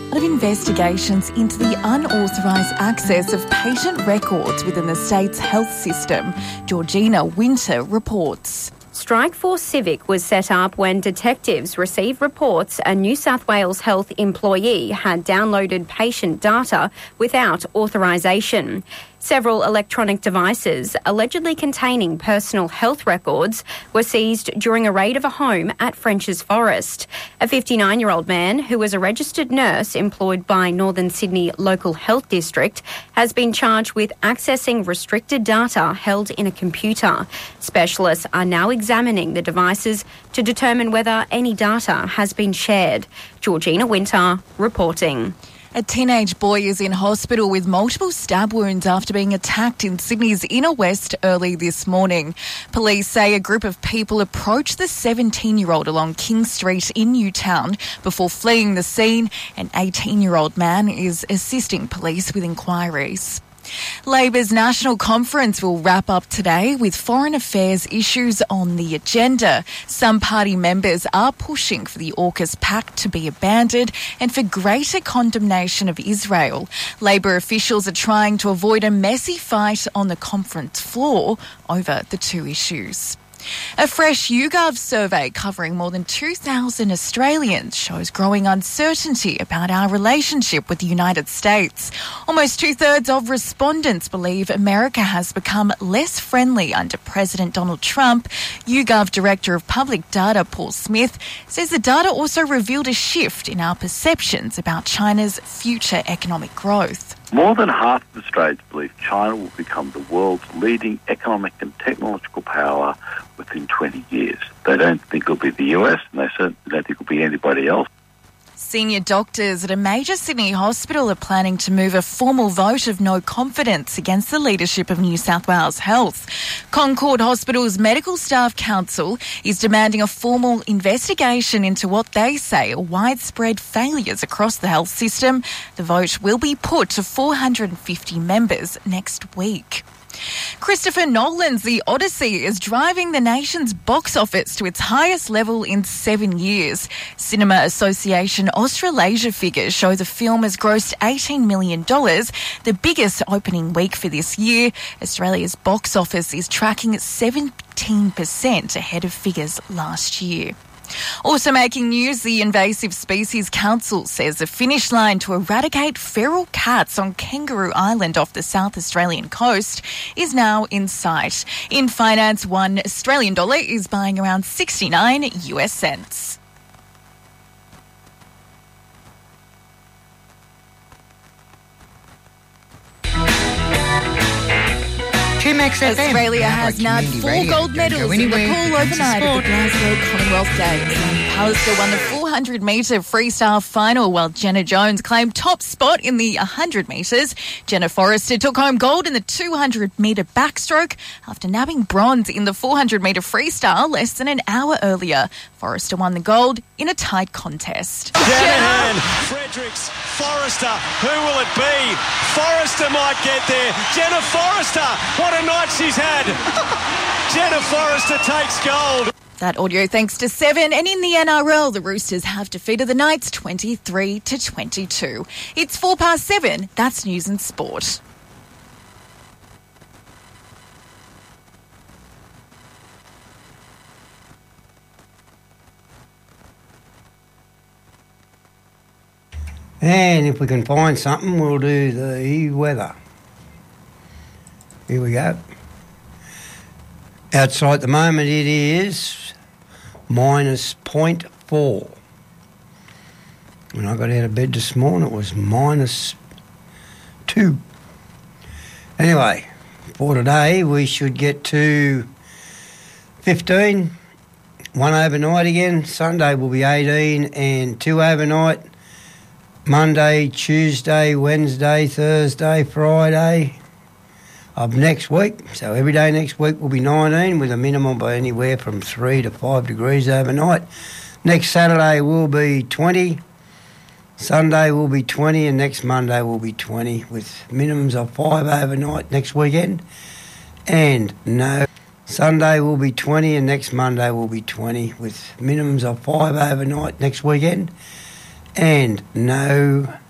Of investigations into the unauthorised access of patient records within the state's health system. Georgina Winter reports. Strikeforce Civic was set up when detectives received reports a New South Wales health employee had downloaded patient data without authorisation. Several electronic devices allegedly containing personal health records were seized during a raid of a home at French's Forest. A 59-year-old man who was a registered nurse employed by Northern Sydney Local Health District has been charged with accessing restricted data held in a computer. Specialists are now examining the devices to determine whether any data has been shared. Georgina Winter reporting. A teenage boy is in hospital with multiple stab wounds after being attacked in Sydney's inner west early this morning. Police say a group of people approached the 17-year-old along King Street in Newtown before fleeing the scene. An 18-year-old man is assisting police with inquiries. Labor's National Conference will wrap up today with foreign affairs issues on the agenda. Some party members are pushing for the AUKUS pact to be abandoned and for greater condemnation of Israel. Labor officials are trying to avoid a messy fight on the conference floor over the two issues. A fresh YouGov survey covering more than 2,000 Australians shows growing uncertainty about our relationship with the United States. Almost two-thirds of respondents believe America has become less friendly under President Donald Trump. YouGov Director of Public Data Paul Smith says the data also revealed a shift in our perceptions about China's future economic growth. More than half of Australians believe China will become the world's leading economic and technological power within 20 years. They don't think it'll be the US, and they certainly don't think it'll be anybody else. Senior doctors at a major Sydney hospital are planning to move a formal vote of no confidence against the leadership of New South Wales Health. Concord Hospital's Medical Staff Council is demanding a formal investigation into what they say are widespread failures across the health system. The vote will be put to 450 members next week. Christopher Nolan's The Odyssey is driving the nation's box office to its highest level in 7 years. Cinema Association Australasia figures show the film has grossed $18 million, the biggest opening week for this year. Australia's box office is tracking at 17% ahead of figures last year. Also making news, the Invasive Species Council says the finish line to eradicate feral cats on Kangaroo Island off the South Australian coast is now in sight. In finance, $1 Australian is buying around 69 US cents. Australia has nabbed 4 gold medals in the pool overnight at the Glasgow Commonwealth Games. Pallister won the 400-metre freestyle final, while Jenna Jones claimed top spot in the 100 metres. Jenna Forrester took home gold in the 200-metre backstroke after nabbing bronze in the 400-metre freestyle less than an hour earlier. Forrester won the gold in a tight contest. Shanahan, Fredericks, Forrester, who will it be? Forrester might get there. Jenna Forrester, what a night she's had. Jenna Forrester takes gold. That audio thanks to Seven. And in the NRL, the Roosters have defeated the Knights 23-22. It's 7:04. That's news and sport. And if we can find something, we'll do the weather. Here we go. Outside at the moment it is -0.4. When I got out of bed this morning it was -2. Anyway, for today we should get to 15, 1 overnight again. Sunday will be 18 and 2 overnight. Monday, Tuesday, Wednesday, Thursday, Friday of next week. So every day next week will be 19 with a minimum of anywhere from 3 to 5 degrees overnight. Next Saturday will be 20. Sunday will be 20 and next Monday will be 20 with minimums of 5 overnight next weekend. And no, Sunday will be 20 and next Monday will be 20 with minimums of 5 overnight next weekend. and no